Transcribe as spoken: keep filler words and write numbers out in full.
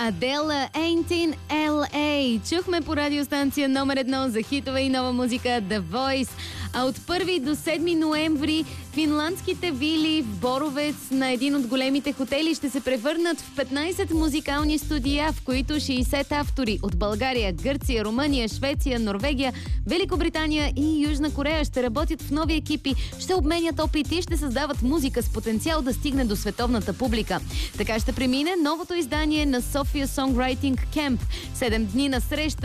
Адела Ain't in Ел Ей. Чухме по радиостанция номер едно за хитова и нова музика The Voice. А от първи до седми ноември финландските вили в Боровец на един от големите хотели ще се превърнат в петнайсет музикални студия, в които шейсет автори от България, Гърция, Румъния, Швеция, Норвегия, Великобритания и Южна Корея ще работят в нови екипи, ще обменят опити и ще създават музика с потенциал да стигне до световната публика. Така ще премине новото издание на София Songwriting Camp. Седем дни на среща